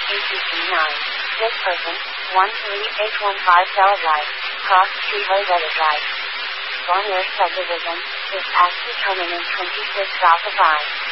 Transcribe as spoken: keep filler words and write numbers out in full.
A T C nine. This person, one three eight one five Bella Drive, Cross Street Rosetta Drive. Bonnier Subdivision, is asked to terminate twenty-six south of I.